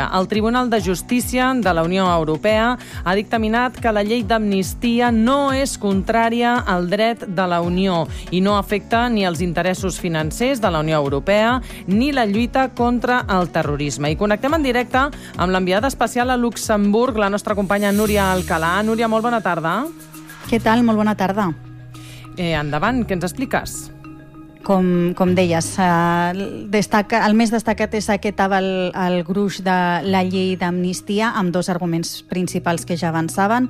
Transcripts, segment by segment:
Mira, el Tribunal de Justícia de la Unió Europea ha dictaminat que la llei d'amnistia no és contrària al dret de la Unió i no afecta ni els interessos financers de la Unió Europea ni la lluita contra el terrorisme. I connectem en directe amb l'enviada especial a Luxemburg, la nostra companya Núria Alcalà. Núria, molt bona tarda. Què tal? Molt bona tarda. Endavant, què ens expliques? Com deies, el més destacat és aquest el gruix de la llei d'amnistia amb dos arguments principals que ja avançaven.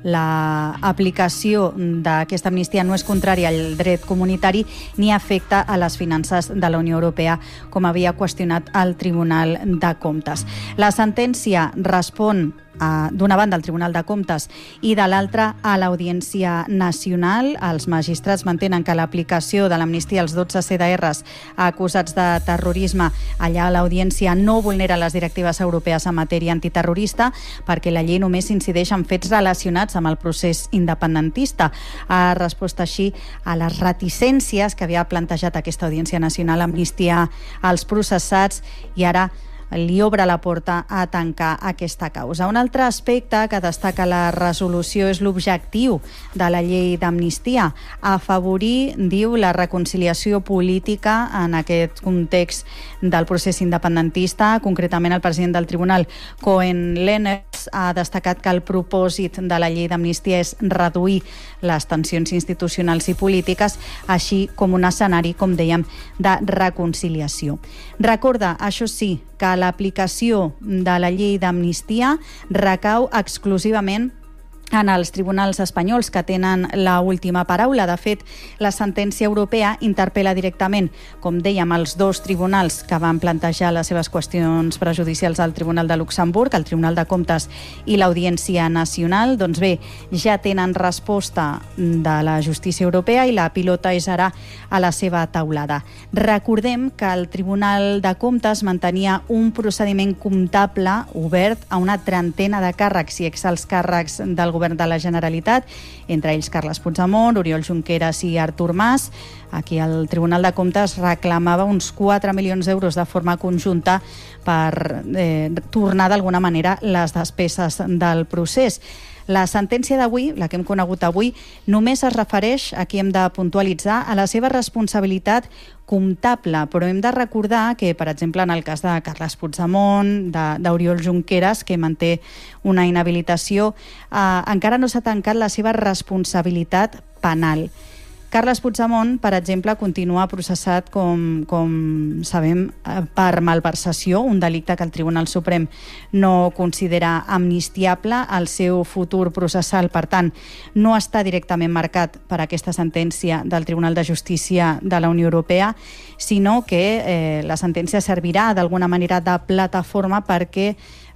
L'aplicació d'aquesta amnistia no és contrària al dret comunitari ni afecta a les finances de la Unió Europea, com havia qüestionat el Tribunal de Comptes. La sentència respon d'una banda al Tribunal de Comptes i de l'altra a l'Audiència Nacional. Els magistrats mantenen que l'aplicació de l'amnistia als 12 CDRs acusats de terrorisme allà a l'Audiència no vulnera les directives europees en matèria antiterrorista perquè la llei només incideix en fets relacionats amb el procés independentista. Ha respost així a les reticències que havia plantejat aquesta Audiència Nacional a amnistiar els processats i ara li obre la porta a tancar aquesta causa. Un altre aspecte que destaca la resolució és l'objectiu de la llei d'amnistia: afavorir, diu, la reconciliació política en aquest context del procés independentista. Concretament, el president del Tribunal, Cohen-Lenners, ha destacat que el propòsit de la llei d'amnistia és reduir les tensions institucionals i polítiques, així com un escenari, com dèiem, de reconciliació. Recorda, això sí, que l'aplicació de la llei d'amnistia recau exclusivament en els tribunals espanyols, que tenen l'última paraula. De fet, la sentència europea interpel·la directament, com dèiem, els dos tribunals que van plantejar les seves qüestions prejudicials al Tribunal de Luxemburg, el Tribunal de Comptes i l'Audiència Nacional. Doncs bé, ja tenen resposta de la justícia europea i la pilota és ara a la seva taulada. Recordem que el Tribunal de Comptes mantenia un procediment comptable obert a una trentena de càrrecs i exalts càrrecs del Govern de la Generalitat, entre ells Carles Puigdemont, Oriol Junqueras i Artur Mas. Aquí el Tribunal de Comptes reclamava uns 4 milions d'euros de forma conjunta per tornar d'alguna manera les despeses del procés. La sentència d'avui, la que hem conegut avui, només es refereix, aquí hem de puntualitzar, a la seva responsabilitat comptable, però hem de recordar que, per exemple, en el cas de Carles Puigdemont, d'Oriol Junqueras, que manté una inhabilitació, encara no s'ha tancat la seva responsabilitat penal. Carles Puigdemont, per exemple, continua processat, com sabem, per malversació, un delicte que el Tribunal Suprem no considera amnistiable. El seu futur processal, per tant, no està directament marcat per aquesta sentència del Tribunal de Justícia de la Unió Europea, sinó que la sentència servirà d'alguna manera de plataforma perquè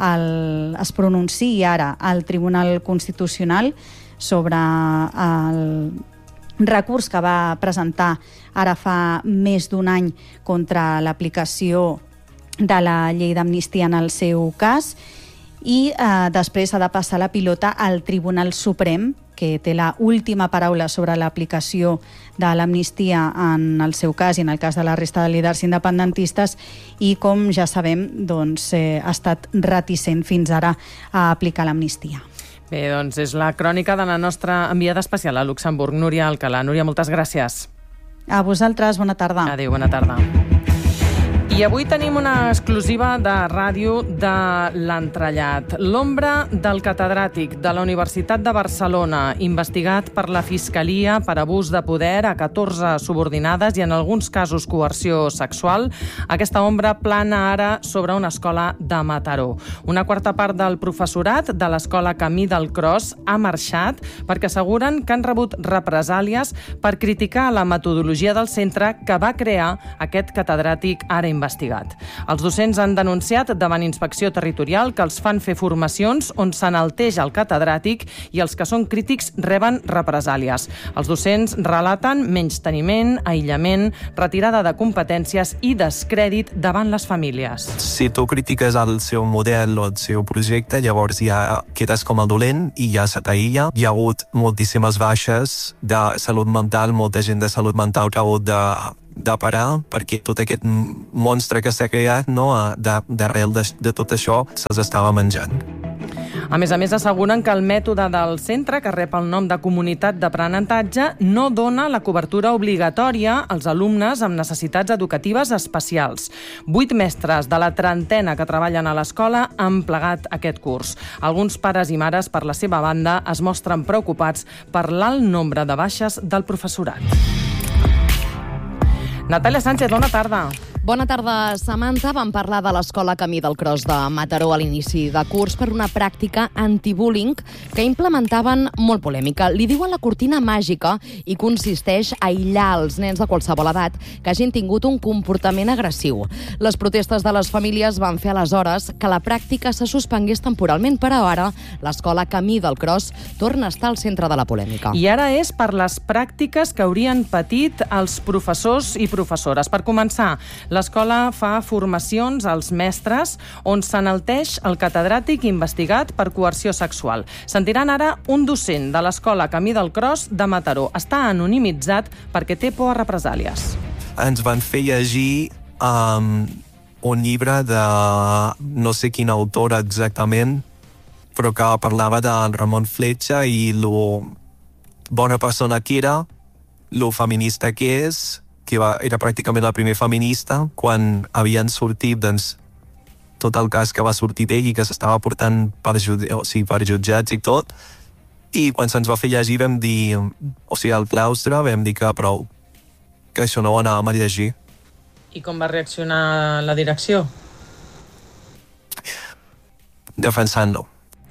es pronunciï ara al Tribunal Constitucional sobre el recurs que va presentar ara fa més d'un any contra l'aplicació de la llei d'amnistia en el seu cas, i després ha de passar la pilota al Tribunal Suprem, que té la última paraula sobre l'aplicació de l'amnistia en el seu cas i en el cas de la resta de líders independentistes, i com ja sabem, doncs, ha estat reticent fins ara a aplicar l'amnistia. Bé, doncs és la crònica de la nostra enviada especial a Luxemburg, Núria Alcalà. Núria, moltes gràcies. A vosaltres, bona tarda. Adéu, bona tarda. I avui tenim una exclusiva de ràdio de l'Entrellat. L'ombra del catedràtic de la Universitat de Barcelona, investigat per la Fiscalia per abús de poder a 14 subordinades i en alguns casos coerció sexual, aquesta ombra plana ara sobre una escola de Mataró. Una quarta part del professorat de l'escola Camí del Cros ha marxat perquè asseguren que han rebut represàlies per criticar la metodologia del centre que va crear aquest catedràtic ara investigat. Els docents han denunciat davant Inspecció Territorial que els fan fer formacions on s'enalteja el catedràtic i els que són crítics reben represàlies. Els docents relaten menysteniment, aïllament, retirada de competències i descrèdit davant les famílies. Si tu critiques el seu model o el seu projecte, llavors ja quedes com el dolent i ja se t'aïlla. Hi ha hagut moltíssimes baixes de salut mental, molta gent de salut mental que ha hagut de de parar, perquè tot aquest monstre que s'ha creat, no, d'arrel de tot això se'ls estava menjant. A més, asseguren que el mètode del centre, que rep el nom de comunitat d'aprenentatge, no dona la cobertura obligatòria als alumnes amb necessitats educatives especials. 8 mestres de la trentena que treballen a l'escola han plegat aquest curs. Alguns pares i mares, per la seva banda, es mostren preocupats per l'alt nombre de baixes del professorat. Natàlia Sánchez, bona tarda. Bona tarda, Samantha. Vam parlar de l'Escola Camí del Cros de Mataró a l'inici de curs per una pràctica anti-bullying que implementaven molt polèmica. Li diuen la cortina màgica i consisteix a aïllar els nens de qualsevol edat que hagin tingut un comportament agressiu. Les protestes de les famílies van fer aleshores que la pràctica se suspengués temporalment, però ara l'Escola Camí del Cros torna a estar al centre de la polèmica. I ara és per les pràctiques que haurien patit els professors i professores. Per començar, l'escola fa formacions als mestres on s'enalteix el catedràtic investigat per coerció sexual. Sentiran ara un docent de l'escola Camí del Cros de Mataró. Està anonimitzat perquè té por a represàlies. Ens van fer llegir un llibre de no sé quin autor exactament, però que parlava de Ramon Fletxa i lo bona persona que era, lo feminista que és, que era pràcticament la primera feminista, quan havien sortit tot el cas que va sortir d'ell i que s'estava portant per jutjats i tot. I quan se'ns va fer llegir vam dir, al claustre vam dir que prou, que això no ho anàvem a llegir. I com va reaccionar la direcció? Defensant-lo.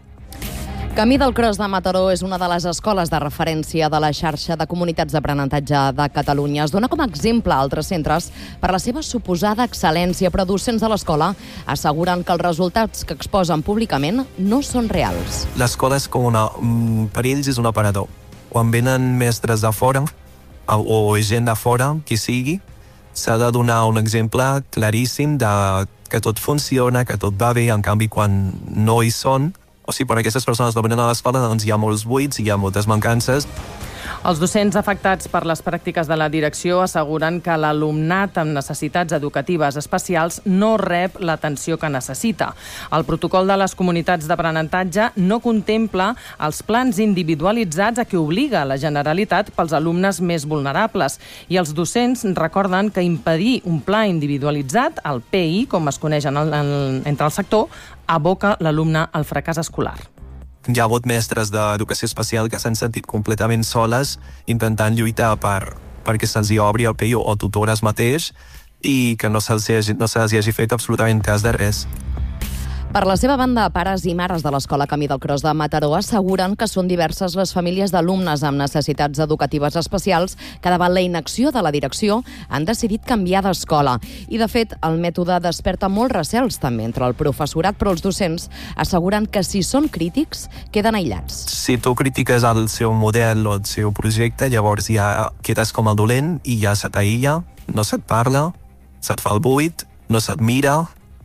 Camí del Cros de Mataró és una de les escoles de referència de la xarxa de comunitats d'aprenentatge de Catalunya. Es dona com a exemple a altres centres per la seva suposada excel·lència, però docents de l'escola asseguren que els resultats que exposen públicament no són reals. L'escola és com per ells és un aparador. Quan venen mestres de fora o gent de fora, qui sigui, s'ha de donar un exemple claríssim de que tot funciona, que tot va bé, en canvi quan no hi són, per aquestes persones que venen a l'escola, doncs hi ha molts buits, hi ha moltes mancances. Els docents afectats per les pràctiques de la direcció asseguren que l'alumnat amb necessitats educatives especials no rep l'atenció que necessita. El protocol de les comunitats d'aprenentatge no contempla els plans individualitzats a què obliga la Generalitat pels alumnes més vulnerables. I els docents recorden que impedir un pla individualitzat, el PI, com es coneix entre el sector, aboca l'alumne al fracàs escolar. Hi ha hagut mestres d'educació especial que s'han sentit completament soles intentant lluitar perquè se'ls hi obri el PI o tutores mateix i que no se'ls hi hagi fet absolutament cas de res. Per la seva banda, pares i mares de l'Escola Camí del Cros de Mataró asseguren que són diverses les famílies d'alumnes amb necessitats educatives especials que davant la inacció de la direcció han decidit canviar d'escola. I, de fet, el mètode desperta molts recels també entre el professorat, però els docents asseguren que si són crítics queden aïllats. Si tu critiques el seu model o el seu projecte, llavors ja quedes com el dolent i ja se t'aïlla, no se't parla, se't fa el buit, no se't mira,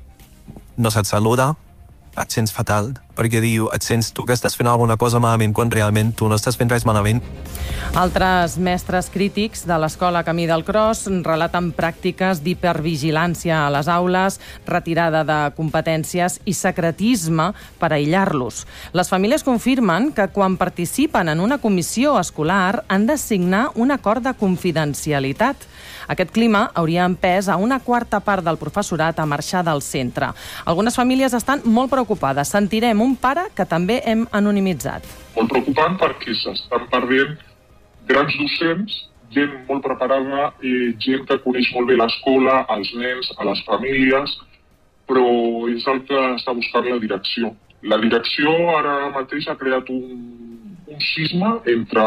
no se't saluda, et sents fatal, perquè et sents tu que estàs fent alguna cosa malament quan realment tu no estàs fent res malament. Altres mestres crítics de l'Escola Camí del Cros relaten pràctiques d'hipervigilància a les aules, retirada de competències i secretisme per aïllar-los. Les famílies confirmen que quan participen en una comissió escolar han de signar un acord de confidencialitat. Aquest clima hauria empès a una quarta part del professorat a marxar del centre. Algunes famílies estan molt preocupades. Sentirem un pare que també hem anonimitzat. Molt preocupant perquè s'estan perdent grans docents, gent molt preparada, gent que coneix molt bé l'escola, els nens, a les famílies, però és el que està buscant la direcció. La direcció ara mateix ha creat un cisma entre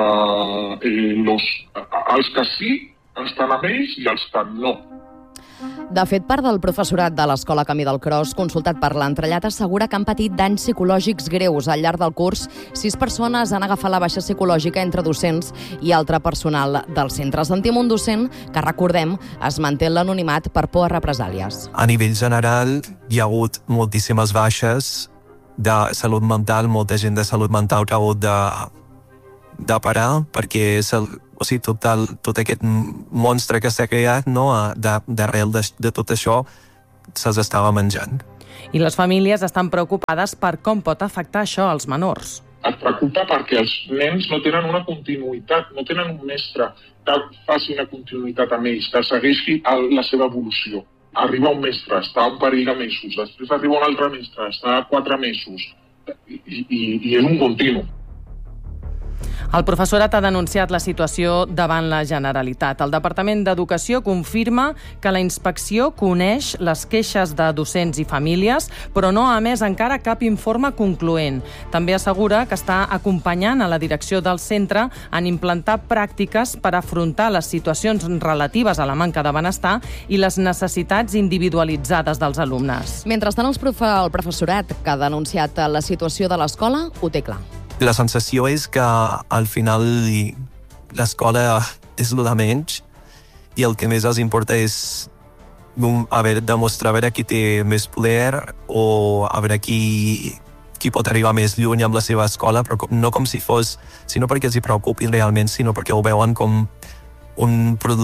els que sí estan amb ells i els que no. De fet, part del professorat de l'Escola Camí del Cros, consultat per l'Entrellat, assegura que han patit danys psicològics greus al llarg del curs. 6 persones han agafat la baixa psicològica entre docents i altre personal del centre. Sentim un docent que, recordem, es manté en l'anonimat per por a represàlies. A nivell general, hi ha hagut moltíssimes baixes de salut mental, molta gent de salut mental que ha hagut de parar perquè o sigui, tot aquest monstre que s'ha creat, no? D'arrel de tot això se'ls estava menjant. I les famílies estan preocupades per com pot afectar això als menors. Et preocupa perquè els nens no tenen una continuïtat, no tenen un mestre que faci una continuïtat amb ells, que segueixi la seva evolució. Arriba un mestre, està un parell de mesos, després arriba un altre mestre, està 4 mesos, i és un continu. El professorat ha denunciat la situació davant la Generalitat. El Departament d'Educació confirma que la inspecció coneix les queixes de docents i famílies, però no ha emès encara cap informe concloent. També assegura que està acompanyant a la direcció del centre en implantar pràctiques per afrontar les situacions relatives a la manca de benestar i les necessitats individualitzades dels alumnes. Mentrestant, el professorat que ha denunciat la situació de l'escola ho té clar. La sensació és que al final l'escola és el de menys i el que més els importa és demostrar a veure qui té més poder o a veure qui pot arribar més lluny amb la seva escola, però no com si fos, sinó perquè els hi preocupi realment, sinó perquè ho veuen com un producte